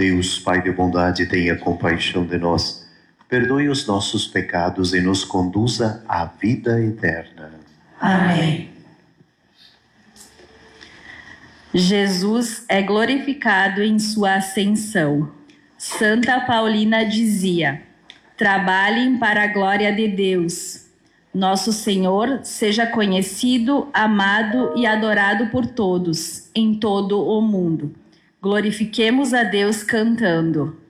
Deus, Pai de bondade, tenha compaixão de nós, perdoe os nossos pecados e nos conduza à vida eterna. Amém. Jesus é glorificado em sua ascensão. Santa Paulina dizia: trabalhem para a glória de Deus. Nosso Senhor seja conhecido, amado e adorado por todos, em todo o mundo. Glorifiquemos a Deus cantando.